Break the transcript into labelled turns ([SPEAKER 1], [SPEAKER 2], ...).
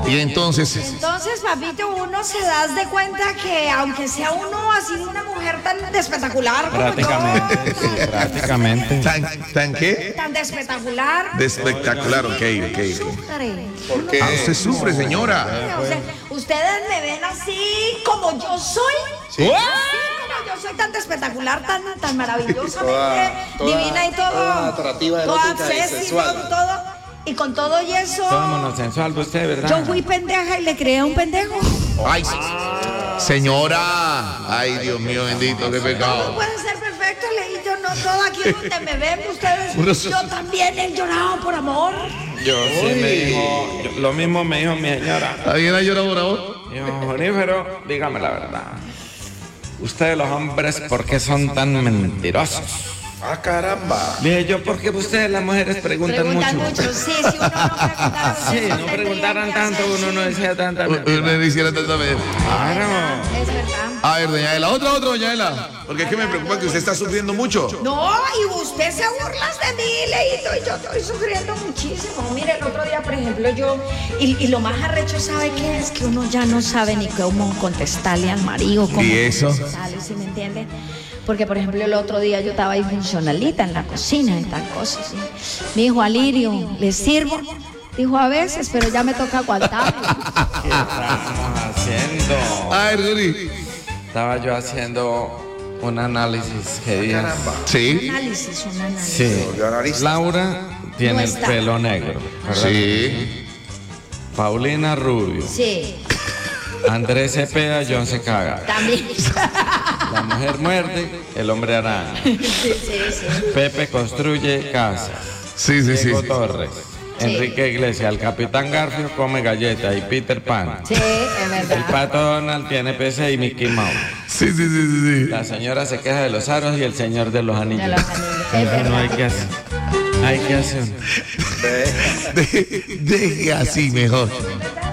[SPEAKER 1] Y entonces,
[SPEAKER 2] Entonces, papito, uno se da de cuenta que aunque sea uno así una mujer tan espectacular como
[SPEAKER 3] Prácticamente,
[SPEAKER 2] yo,
[SPEAKER 3] sí, prácticamente.
[SPEAKER 1] ¿tan qué?
[SPEAKER 2] tan de espectacular.
[SPEAKER 1] De espectacular, ok.
[SPEAKER 2] Sufre.
[SPEAKER 4] ¿Por qué?
[SPEAKER 1] Ah, usted sufre, señora.
[SPEAKER 2] O sea, ustedes me ven así como yo soy.
[SPEAKER 4] Sí.
[SPEAKER 2] Así como yo soy tan espectacular, tan maravillosamente
[SPEAKER 4] Toda-
[SPEAKER 2] divina y todo.
[SPEAKER 4] toda atractiva,
[SPEAKER 2] toda
[SPEAKER 4] erótica y
[SPEAKER 2] sexy,
[SPEAKER 4] sensual.
[SPEAKER 2] todo. Y con todo y eso,
[SPEAKER 3] Todo monosensual, usted, ¿verdad?
[SPEAKER 2] yo fui pendeja y le creé a un pendejo.
[SPEAKER 1] Ay, señora. Ay, Dios mío, bendito, qué
[SPEAKER 2] No
[SPEAKER 1] pecado.
[SPEAKER 2] puede ser perfecto, Leito, no todo aquí donde me ven ustedes.
[SPEAKER 1] Unos-
[SPEAKER 2] Yo también he llorado por amor.
[SPEAKER 3] Yo sí me dijo, lo mismo me dijo mi señora.
[SPEAKER 1] ¿Alguien ha llorado por amor?
[SPEAKER 3] Dijo, Junífero, dígame la verdad. Ustedes los hombres, ¿por qué son tan mentirosos?
[SPEAKER 4] Ah, caramba.
[SPEAKER 3] Dije yo, porque ustedes las mujeres preguntan
[SPEAKER 2] Preguntan
[SPEAKER 3] mucho.
[SPEAKER 2] mucho, sí, si uno no preguntara,
[SPEAKER 3] Sí,
[SPEAKER 2] ustedes
[SPEAKER 3] no
[SPEAKER 2] tendrían
[SPEAKER 3] preguntaran
[SPEAKER 2] que
[SPEAKER 3] tanto,
[SPEAKER 2] hacer,
[SPEAKER 3] uno no
[SPEAKER 2] sí.
[SPEAKER 3] decía tanta
[SPEAKER 1] Uno
[SPEAKER 3] mentira.
[SPEAKER 1] no hiciera tanta vez.
[SPEAKER 3] Claro.
[SPEAKER 2] Es verdad.
[SPEAKER 1] A ver, doña Ela, otra, doña Ela. Porque es que me preocupa que usted está sufriendo mucho.
[SPEAKER 2] No, y usted se burla de mí, Leito, y yo estoy sufriendo muchísimo. Mire, el otro día, por ejemplo, y lo más arrecho, ¿sabe qué es? Que uno ya no sabe ni cómo contestarle al marido, cómo
[SPEAKER 1] ¿Y eso?
[SPEAKER 2] contestarle, ¿sí me entiende? Porque, por ejemplo, el otro día yo estaba ahí funcionalita en la cocina y tal cosa, ¿sí? Me dijo, Alirio, ¿le sirvo? Dijo, a veces, pero ya me toca aguantarlo.
[SPEAKER 3] ¿Qué estábamos haciendo?
[SPEAKER 1] A ver, Ruri.
[SPEAKER 3] Estaba yo haciendo un análisis que días.
[SPEAKER 4] Caramba.
[SPEAKER 1] Sí.
[SPEAKER 2] Un análisis.
[SPEAKER 3] Sí.
[SPEAKER 4] Volvió analista.
[SPEAKER 3] Laura tiene
[SPEAKER 2] No
[SPEAKER 3] el
[SPEAKER 2] está.
[SPEAKER 3] pelo negro. ¿verdad?
[SPEAKER 1] Sí.
[SPEAKER 3] Paulina rubio.
[SPEAKER 2] Sí,
[SPEAKER 3] Andrés Cepeda, John se caga.
[SPEAKER 2] también.
[SPEAKER 3] La mujer muerde, el hombre araña.
[SPEAKER 2] Sí.
[SPEAKER 3] Pepe construye casas.
[SPEAKER 1] Sí.
[SPEAKER 3] Diego Torres. Enrique Iglesias, el Capitán Garfio come galleta y Peter Pan.
[SPEAKER 2] Sí, es
[SPEAKER 3] El
[SPEAKER 2] verdad.
[SPEAKER 3] Pato Donald tiene PC y Mickey Mouse.
[SPEAKER 1] Sí.
[SPEAKER 3] La señora se queja de los aros y el señor de los anillos.
[SPEAKER 2] De los anillos, es
[SPEAKER 3] No
[SPEAKER 2] verdad.
[SPEAKER 3] hay que hacer. Hay que hacer.
[SPEAKER 4] Ve.
[SPEAKER 1] Deje así mejor.